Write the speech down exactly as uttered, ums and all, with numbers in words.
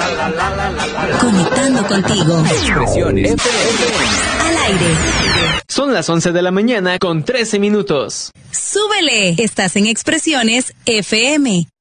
Conectando contigo. Expresiones F M. Al aire. Son las once de la mañana con trece minutos. Súbele. Estás en Expresiones F M.